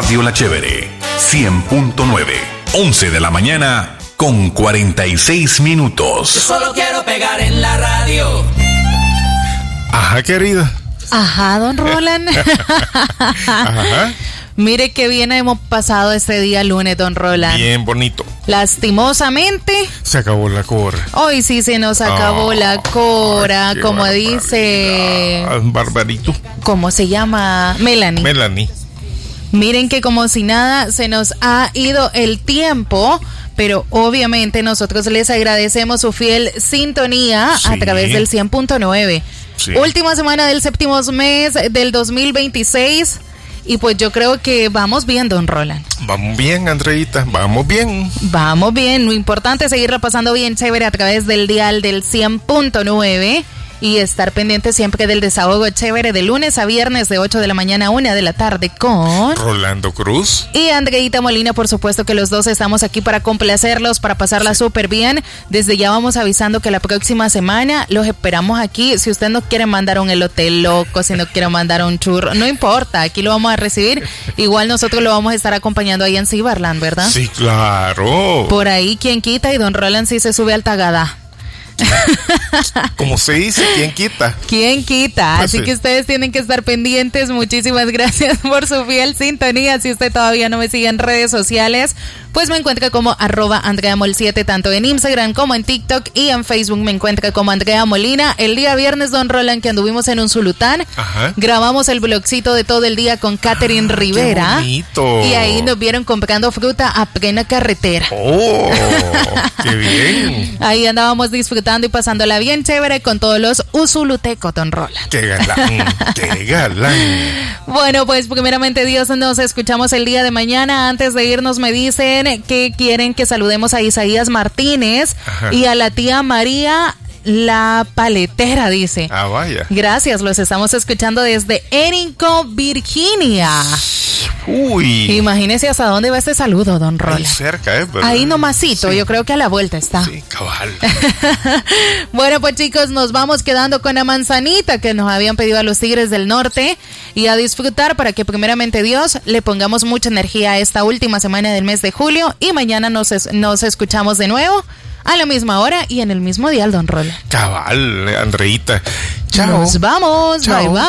Radio La Chévere, 100.9, 11 de la mañana con 46 minutos. Yo solo quiero pegar en la radio. Ajá, querida. Ajá, don Roland. Ajá. Mire qué bien hemos pasado este día lunes, don Roland. Bien bonito. Lastimosamente, se acabó la cora. Hoy sí se nos acabó la cora, como dice... Barbarito. ¿Cómo se llama? Melanie. Miren que como si nada se nos ha ido el tiempo, pero obviamente nosotros les agradecemos su fiel sintonía a través del 100.9. Sí. Última semana del séptimo mes del 2026. Y pues yo creo que vamos bien, don Roland. Vamos bien, Andreita, vamos bien. Vamos bien, lo importante es seguirla pasando bien chévere a través del dial del 100.9 y estar pendiente siempre del desahogo chévere de lunes a viernes de 8 de la mañana a 1 de la tarde con Rolando Cruz y Andreita Molina. Por supuesto que los dos estamos aquí para complacerlos, para pasarla súper bien. Desde ya vamos avisando que la próxima semana los esperamos aquí. Si usted no quiere mandar un elote loco, si no quiere mandar un churro, no importa, aquí lo vamos a recibir. Igual nosotros lo vamos a estar acompañando ahí en Cibarland, ¿verdad? Sí, claro. Por ahí quien quita y don Roland sí se sube al Tagadá. Como se dice, ¿quién quita? ¿Quién quita? Así que ustedes tienen que estar pendientes. Muchísimas gracias por su fiel sintonía. Si usted todavía no me sigue en redes sociales, pues me encuentra como @AndreaMol7, tanto en Instagram como en TikTok, y en Facebook me encuentra como Andrea Molina. El día viernes, don Roland, que anduvimos en un Sulután, grabamos el blogcito de todo el día con Catherine Rivera. Qué bonito. Y ahí nos vieron comprando fruta a plena carretera. ¡Oh! ¡Qué bien! Ahí andábamos disfrutando y pasándola bien chévere con todos los usulutecos, don Roland. ¡Qué galán! ¡Qué galán! Bueno, pues primeramente Dios, nos escuchamos el día de mañana. Antes de irnos me dicen que quieren que saludemos a Isaías Martínez y a la tía María La Paletera, dice. Ah, vaya. Gracias, los estamos escuchando desde Erinco, Virginia. Uy. Imagínese hasta dónde va este saludo, don Roland. Ahí cerca, ¿verdad? Ahí nomasito, sí. Yo creo que a la vuelta está. Sí, cabal. Bueno, pues chicos, nos vamos quedando con la manzanita que nos habían pedido a los Tigres del Norte y a disfrutar para que primeramente Dios le pongamos mucha energía a esta última semana del mes de julio y mañana nos escuchamos de nuevo a la misma hora y en el mismo dial, don Roland. Cabal, Andreita. Chao. Nos vamos. Chao. Bye, bye.